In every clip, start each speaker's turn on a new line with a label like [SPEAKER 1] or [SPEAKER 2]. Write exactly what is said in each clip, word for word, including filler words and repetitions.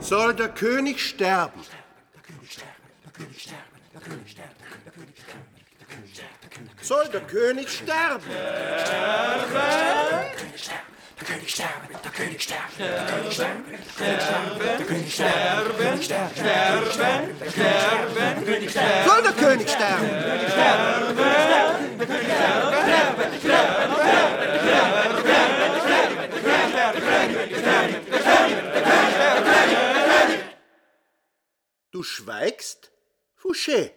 [SPEAKER 1] Soll der König sterben? Soll der König sterben?
[SPEAKER 2] Der König sterben, der König sterben, der König sterben, der König sterben, der König sterben, sterben, sterben, der König sterben.
[SPEAKER 1] Soll der König sterben? Du schweigst, Fouché?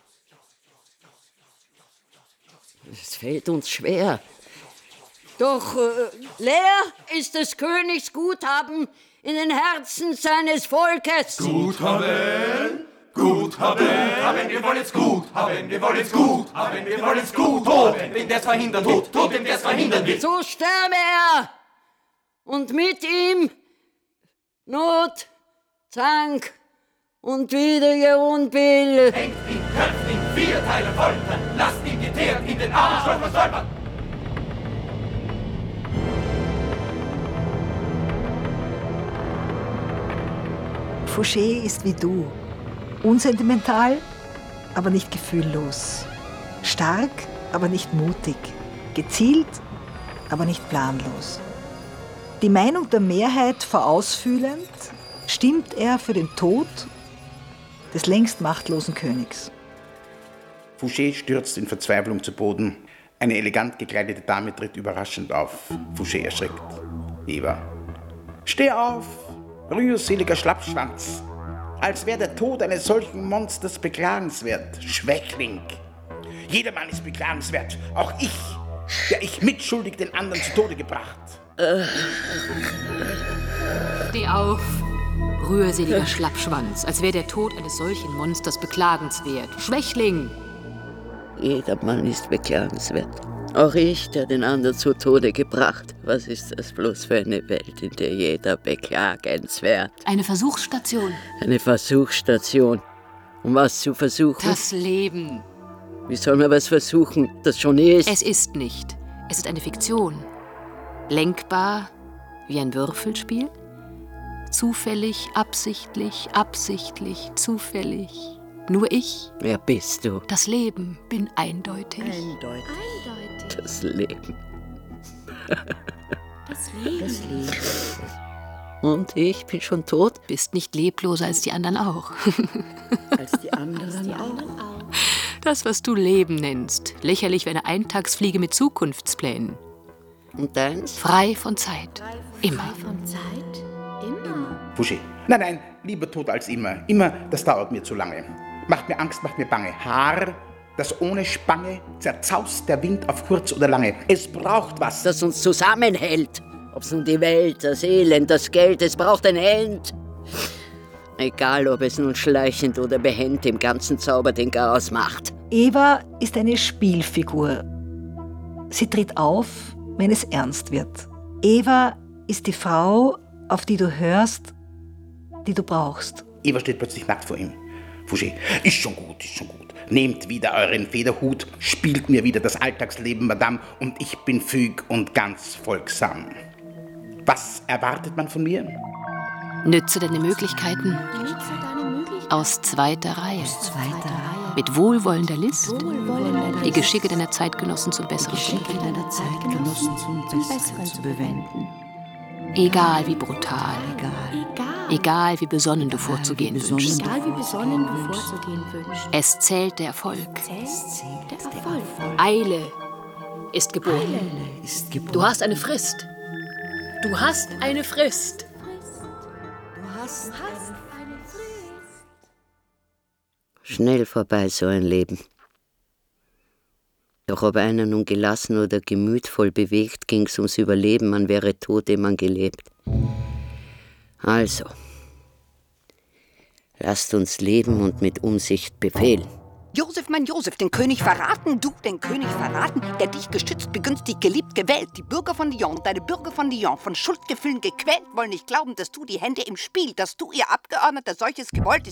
[SPEAKER 3] Es fällt uns schwer. Doch äh, leer ist des Königs Guthaben in den Herzen seines Volkes.
[SPEAKER 2] Guthaben, Guthaben, haben wir wollen's gut, haben wir wollen's gut, haben wir wollen's gut, Tod, wenn der's verhindern tut, Tod, wenn der's verhindern will.
[SPEAKER 3] So sterbe er und mit ihm Not, Zank und widrige Unbill.
[SPEAKER 2] Hängt ihn, köpft ihn, vier Teile foltern, lasst ihn geteert in den Arm stolpern.
[SPEAKER 4] Fouché ist wie du. Unsentimental, aber nicht gefühllos. Stark, aber nicht mutig. Gezielt, aber nicht planlos. Die Meinung der Mehrheit vorausfühlend, stimmt er für den Tod des längst machtlosen Königs.
[SPEAKER 5] Fouché stürzt in Verzweiflung zu Boden. Eine elegant gekleidete Dame tritt überraschend auf. Fouché erschrickt. Eva. Steh auf, rührseliger Schlappschwanz. Als wäre der Tod eines solchen Monsters beklagenswert. Schwächling. Jedermann ist beklagenswert. Auch ich, der ich mitschuldig den anderen zu Tode gebracht.
[SPEAKER 6] Steh auf, rührseliger Schlappschwanz, als wäre der Tod eines solchen Monsters beklagenswert. Schwächling!
[SPEAKER 3] Jeder Mann ist beklagenswert. Auch ich, der den anderen zu Tode gebracht. Was ist das bloß für eine Welt, in der jeder beklagenswert?
[SPEAKER 6] Eine Versuchsstation.
[SPEAKER 3] Eine Versuchsstation. Um was zu versuchen?
[SPEAKER 6] Das Leben.
[SPEAKER 3] Wie soll man was versuchen, das schon ist?
[SPEAKER 6] Es ist nicht. Es ist eine Fiktion. Lenkbar wie ein Würfelspiel. Zufällig, absichtlich, absichtlich, zufällig. Nur ich.
[SPEAKER 3] Wer bist du?
[SPEAKER 6] Das Leben bin eindeutig.
[SPEAKER 3] Eindeutig.
[SPEAKER 6] Eindeutig.
[SPEAKER 3] Das Leben.
[SPEAKER 6] Das Leben.
[SPEAKER 3] Das Leben. Und ich bin schon tot?
[SPEAKER 6] Bist nicht lebloser als die anderen auch.
[SPEAKER 3] Als die anderen, als die anderen auch.
[SPEAKER 6] Das, was du Leben nennst, lächerlich wie eine Eintagsfliege mit Zukunftsplänen.
[SPEAKER 3] Und deins?
[SPEAKER 6] Frei von Zeit. Immer.
[SPEAKER 7] Frei von Zeit? Immer.
[SPEAKER 5] Fouché. Nein, nein, lieber tot als immer. Immer, das dauert mir zu lange. Macht mir Angst, macht mir bange. Haar, das ohne Spange zerzaust der Wind auf kurz oder lange. Es braucht was.
[SPEAKER 3] Das uns zusammenhält. Ob's nun die Welt, das Elend, das Geld, es braucht ein End. Egal, ob es nun schleichend oder behend im ganzen Zauber den Chaos macht.
[SPEAKER 4] Eva ist eine Spielfigur. Sie tritt auf, wenn es ernst wird. Eva ist die Frau, auf die du hörst, die du brauchst.
[SPEAKER 5] Eva steht plötzlich nackt vor ihm. Fouché, ist schon gut, ist schon gut. Nehmt wieder euren Federhut, spielt mir wieder das Alltagsleben, Madame, und ich bin füg und ganz folgsam. Was erwartet man von mir?
[SPEAKER 6] Nütze deine Möglichkeiten.
[SPEAKER 7] Nütze deine Möglichkeiten.
[SPEAKER 6] Aus zweiter Reihe.
[SPEAKER 7] Aus zweiter Reihe.
[SPEAKER 6] Mit wohlwollender List.
[SPEAKER 7] Wohlwollender List.
[SPEAKER 6] Die Geschicke deiner Zeitgenossen zum Besseren zu
[SPEAKER 7] Geschicke deiner Zeitgenossen zum Besseren zu bewenden.
[SPEAKER 6] Egal wie brutal.
[SPEAKER 7] Egal. Egal.
[SPEAKER 6] Egal wie besonnen du vorzugehen wünschst.
[SPEAKER 7] Egal wie besonnen du vorzugehen wünschst.
[SPEAKER 6] Es zählt der Erfolg.
[SPEAKER 7] Es zählt der Erfolg.
[SPEAKER 6] Eile ist geboren.
[SPEAKER 7] Eile ist geboren.
[SPEAKER 6] Du hast eine Frist. Du hast eine Frist.
[SPEAKER 7] Du hast eine Frist.
[SPEAKER 3] Schnell vorbei so ein Leben. Doch ob einer nun gelassen oder gemütvoll bewegt, ging's ums Überleben, man wäre tot, ehe man gelebt. Also, lasst uns leben und mit Umsicht befehlen.
[SPEAKER 8] Josef, mein Josef, den König verraten, du den König verraten, der dich geschützt, begünstigt, geliebt, gewählt. Die Bürger von Lyon, deine Bürger von Lyon, von Schuldgefühlen gequält, wollen nicht glauben, dass du die Hände im Spiel, dass du, ihr Abgeordneter, solches gewollt,